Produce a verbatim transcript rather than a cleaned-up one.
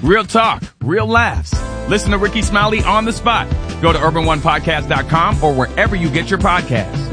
Real talk, real laughs. Listen to Ricky Smiley on the spot. Go to urban one podcast dot com or wherever you get your podcasts.